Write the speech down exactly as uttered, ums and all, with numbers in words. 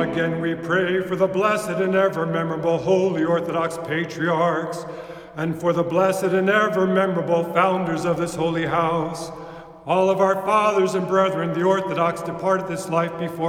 Again we pray for the blessed and ever memorable Holy Orthodox Patriarchs, and for the blessed and ever memorable founders of this holy house, all of our fathers and brethren, the Orthodox, departed this life before